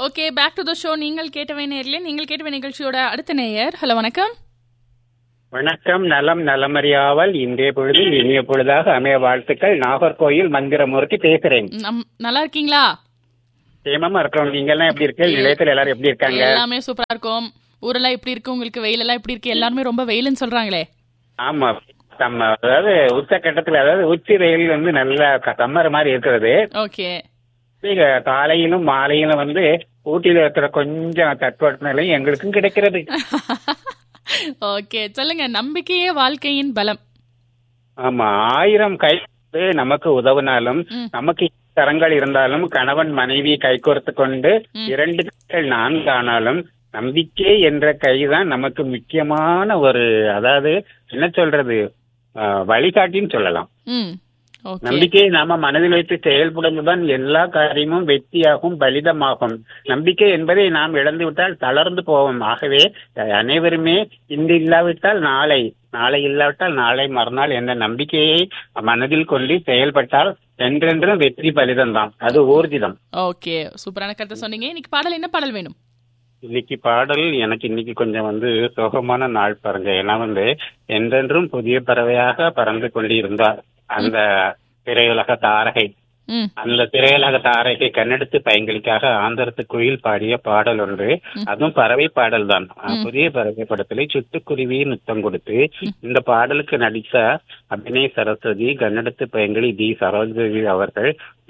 Okay, back to the show. நீங்கள் கேட்டவை நேயர்களே, நீங்கள் கேட்டவை நிகழ்ச்சியோட அடுத்த நேயர். ஹலோ, வணக்கம். வணக்கம். நலம் நலமறியாவல் இன்றைய பொழுது இனிய பொழுதாக அமைய வாழ்த்துக்கள். நாகர்கோயில் மந்திரமூர்த்தி பேசுறேன். நல்லா இருக்கீங்களா? சேமமா இருக்கிறோம். நீங்க எல்லாம் எப்படி இருக்கு? நிலையத்தில் எல்லாரும் எப்படி இருக்காங்க? எல்லாமே சூப்பரா இருக்கும். ஊரெல்லாம் எப்படி இருக்கு? உங்களுக்கு வெயில் எல்லாம் எப்படி இருக்கு? எல்லாருமே ரொம்ப வெயில்னு சொல்றாங்களே. ஆமா, அதாவது உச்சக்கட்டத்துல, அதாவது உச்சி வெயில் வந்து நல்ல சம்மர் மாதிரி இருக்கிறது. ஓகே. காலையிலும் மாலையிலும் வந்து ஊட்டியில இருக்கிற கொஞ்சம் தட்பவெப்பநிலையும் எங்களுக்கும் கிடைக்கிறது. ஓகே, சொல்லுங்க. நம்பிக்கையே வாழ்க்கையின் பலம். ஆமா, 1000 கை நமக்கு உதவினாலும், நமக்கு கரங்கள் இருந்தாலும், கணவன் மனைவி கைகோர்த்து கொண்டு 2 கைகள் 4 ஆனாலும், நம்பிக்கை என்ற கைதான் நமக்கு முக்கியமான ஒரு, அதாவது என்ன சொல்றது, வழிகாட்டின்னு சொல்லலாம். நம்பிக்கையை நாம மனதில் வைத்து செயல்படுவதுதான் எல்லா காரியமும் வெற்றியாகும், பலிதமாகும். நம்பிக்கை என்பதை நாம் இழந்து விட்டால் தளர்ந்து போவோம். ஆகவே அனைவருமே இன்று இல்லாவிட்டால் நாளை, நாளை இல்லாவிட்டால் நாளை மறுநாள் என்ற நம்பிக்கையை மனதில் கொண்டு செயல்பட்டால் என்றென்றும் வெற்றி பலிதம் தான். அது ஊர்ஜிதம். ஓகே, சூப்பரான கருத்தை சொன்னீங்க. இன்னைக்கு பாடல் என்ன பாடல் வேணும்? இன்னைக்கு பாடல் எனக்கு இன்னைக்கு கொஞ்சம் வந்து சோகமான நாள் பாருங்க. ஏன்னா வந்து என்றென்றும் புதிய பறவையாக பறந்து கொண்டிருந்தார் அந்த திரையுலக தாரகை. அந்த திரையுலக தாரகை கண்ணெடுத்து பையங்களுக்காக ஆந்திரத்து குயில் பாடிய பாடல் ஒன்று, அதுவும் பறவை பாடல் தான். புதிய பறவை படத்திலே சிட்டுக்குருவி முத்தம் கொடுத்து இந்த பாடலுக்கு நடித்த அபிநய் சரஸ்வதி, கண்ணெடுத்து பையங்களி டி சரோஜதேவி அவர்கள்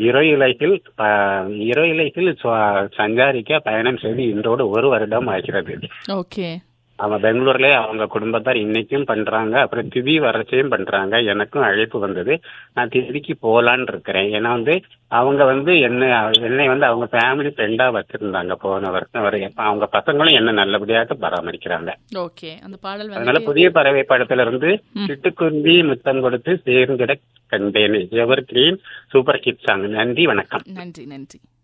இறையிலையில் சஞ்சாரிக்க பயணம் செய்து இன்றோடு 1 வருடம் ஆகிறது. ஓகே. அவங்க பெங்களூர்ல அவங்க குடும்பத்தார் இன்னைக்கும் பண்றாங்க. அப்புறம் திதி வறட்சியும் பண்றாங்க. எனக்கும் அழைப்பு வந்தது. நான் திதிக்கு போலான்னு இருக்கிறேன். ஏன்னா வந்து அவங்க வந்து என்னை வந்து அவங்க ஃபேமிலி ஃப்ரெண்டா வச்சிருந்தாங்க போன வருஷம் வரை. அவங்க பசங்களும் என்ன நல்லபடியாக பராமரிக்கிறாங்க. ஓகே, அந்த பாடல் அதனால புதிய பறவை படத்துல இருந்து சிட்டுக்குருவி முத்தம் கொடுத்து சேர்ந்திட கண்டேன். எவர் கிரீன் சூப்பர் ஹிட் சாங். நன்றி, வணக்கம். நன்றி.